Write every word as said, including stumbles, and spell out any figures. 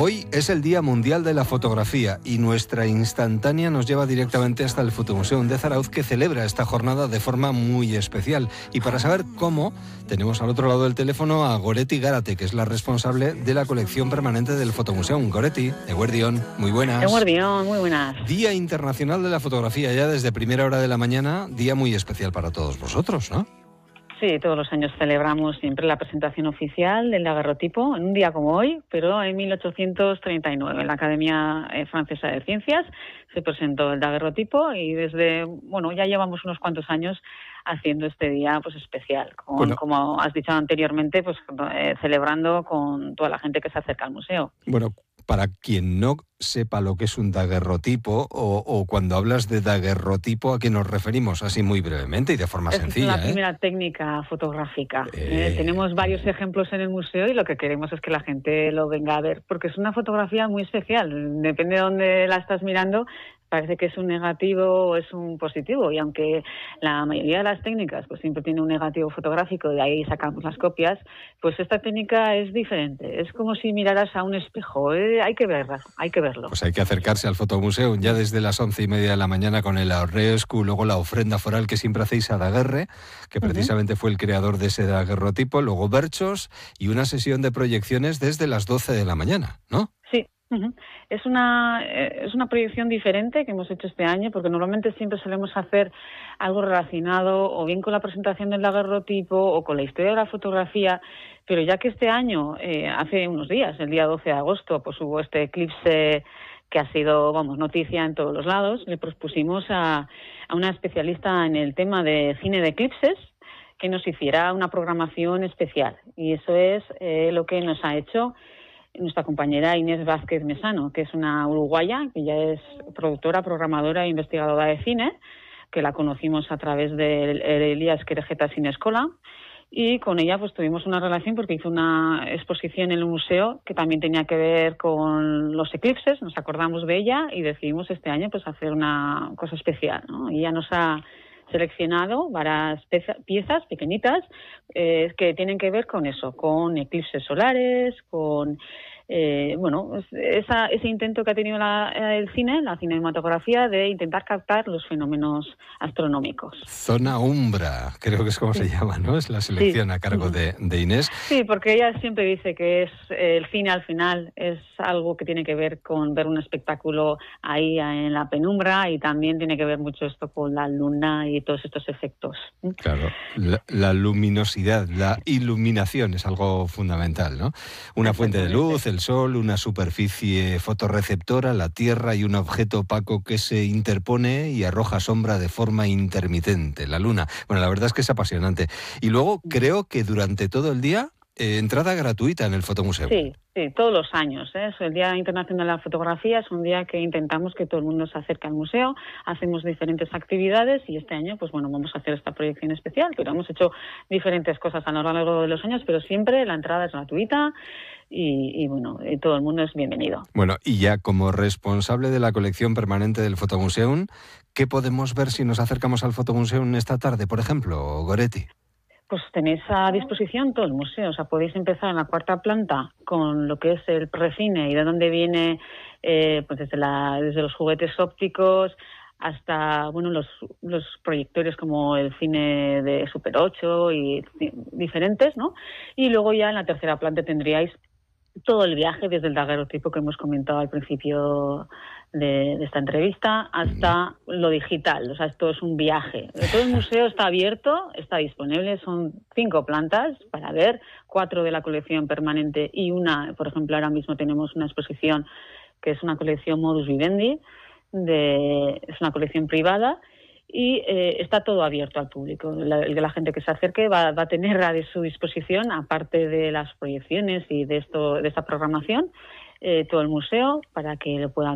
Hoy es el Día Mundial de la Fotografía y nuestra instantánea nos lleva directamente hasta el Fotomuseo de Zarauz, que celebra esta jornada de forma muy especial. Y para saber cómo, tenemos al otro lado del teléfono a Goretti Gárate, que es la responsable de la colección permanente del Fotomuseo. Goretti, eguerdión, muy buenas. Eguerdión, muy buenas. Día Internacional de la Fotografía, ya desde primera hora de la mañana, día muy especial para todos vosotros, ¿no? Sí, todos los años celebramos siempre la presentación oficial del daguerrotipo, en un día como hoy, pero en mil ochocientos treinta y nueve, en la Academia Francesa de Ciencias, se presentó el daguerrotipo y desde, bueno, ya llevamos unos cuantos años haciendo este día pues especial, con, bueno, como has dicho anteriormente, pues eh, celebrando con toda la gente que se acerca al museo. Bueno, para quien no sepa lo que es un daguerrotipo, o, o cuando hablas de daguerrotipo, ¿a qué nos referimos? Así muy brevemente y de forma es sencilla. Es la primera ¿eh? técnica fotográfica. Eh, eh, tenemos varios eh. ejemplos en el museo y lo que queremos es que la gente lo venga a ver, porque es una fotografía muy especial. Depende de dónde la estás mirando, parece que es un negativo o es un positivo, y aunque la mayoría de las técnicas pues siempre tiene un negativo fotográfico, de ahí sacamos las copias, pues esta técnica es diferente. Es como si miraras a un espejo. Eh, hay que verla, hay que verlo. Pues hay que acercarse al Fotomuseo ya desde las once y media de la mañana con el ahorrescu, luego la ofrenda foral que siempre hacéis a Daguerre, que precisamente uh-huh. fue el creador de ese daguerrotipo, luego berchos y una sesión de proyecciones desde las doce de la mañana, ¿no? Sí. Uh-huh. Es una es una proyección diferente que hemos hecho este año, porque normalmente siempre solemos hacer algo relacionado o bien con la presentación del daguerrotipo o con la historia de la fotografía, pero ya que este año, eh, hace unos días, el día doce de agosto, pues hubo este eclipse que ha sido, vamos, noticia en todos los lados, le propusimos a, a una especialista en el tema de cine de eclipses que nos hiciera una programación especial, y eso es eh, lo que nos ha hecho nuestra compañera Inés Vázquez Mesano, que es una uruguaya, que ya es productora, programadora e investigadora de cine, que la conocimos a través de Elías Querejeta Cinescola, y con ella pues tuvimos una relación porque hizo una exposición en el museo que también tenía que ver con los eclipses. Nos acordamos de ella y decidimos este año pues hacer una cosa especial, ¿no? Y ella nos ha seleccionado varias piezas pequeñitas eh, que tienen que ver con eso, con eclipses solares, con eh, bueno, esa, ese intento que ha tenido la, el cine, la cinematografía, de intentar captar los fenómenos astronómicos. Zona Umbra, creo que es como sí. se llama, ¿no? Es la selección sí. a cargo de, de Inés. Sí, porque ella siempre dice que es el cine al final es algo que tiene que ver con ver un espectáculo ahí en la penumbra, y también tiene que ver mucho esto con la luna y todos estos efectos. Claro, la, la luminosidad, la iluminación es algo fundamental, ¿no? Una fuente de luz, el sol, una superficie fotorreceptora, la Tierra, y un objeto opaco que se interpone y arroja sombra de forma intermitente, la luna. Bueno, la verdad es que es apasionante. Y luego creo que durante todo el día, eh, entrada gratuita en el Fotomuseo. Sí, sí, todos los años, ¿eh? Es el Día Internacional de la Fotografía, es un día que intentamos que todo el mundo se acerque al museo, hacemos diferentes actividades, y este año, pues bueno, vamos a hacer esta proyección especial, pero hemos hecho diferentes cosas a lo largo de los años, pero siempre la entrada es gratuita. Y, y bueno, y todo el mundo es bienvenido. Bueno, y ya como responsable de la colección permanente del Fotomuseum, ¿qué podemos ver si nos acercamos al Fotomuseum esta tarde, por ejemplo, Goretti? Pues tenéis a disposición todo el museo, o sea, podéis empezar en la cuarta planta con lo que es el precine y de dónde viene, eh, pues desde, la, desde los juguetes ópticos hasta, bueno, los, los proyectores como el cine de Super ocho y diferentes, ¿no? Y luego ya en la tercera planta tendríais todo el viaje desde el daguerrotipo que hemos comentado al principio de, de esta entrevista hasta lo digital. O sea, esto es un viaje. Todo el museo está abierto, está disponible, son cinco plantas para ver, cuatro de la colección permanente y una, por ejemplo, ahora mismo tenemos una exposición que es una colección Modus Vivendi, de, es una colección privada, y eh, está todo abierto al público. La, la gente que se acerque va, va a tener a su disposición, aparte de las proyecciones y de esto de esta programación, eh, todo el museo para que lo puedan